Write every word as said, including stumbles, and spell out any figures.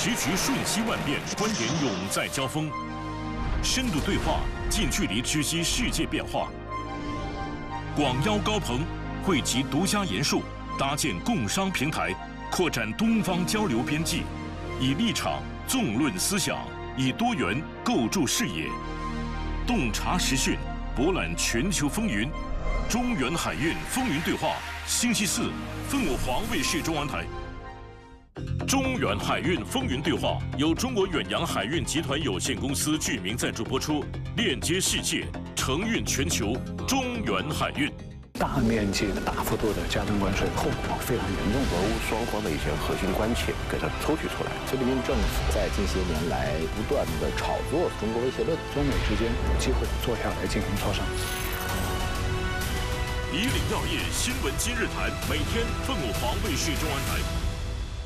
时局瞬息万变，观点永在交锋，深度对话，近距离知悉世界变化。广邀高朋，汇集独家研述，搭建共商平台，扩展东方交流边际，以立场纵论思想，以多元构筑视野，洞察时讯，博览全球风云。中原海运风云对话，星期四，凤舞凰卫视中文台。中原海运风云对话由中国远洋海运集团有限公司具名赞助播出，链接世界，承运全球。中原海运。 大面积的、大幅度的加征关税，后果非常严重。 俄乌双方的一些核心关切给它抽取出来。 菲律宾政府在近些年来不断的炒作中国威胁论， 中美之间有机会坐下来进行磋商。 以岭药业新闻今日谈，每天凤舞凰卫视中文台。